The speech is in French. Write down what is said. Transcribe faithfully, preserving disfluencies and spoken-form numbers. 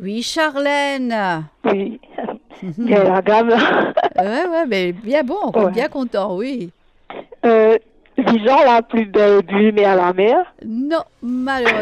Oui, Charlène. Oui, bien la gamme là. Ouais, ouais, mais bien bon, on est bien Ouais. content, oui. Euh, Disons la plus belle vue mais à la mer. Non, malheureusement.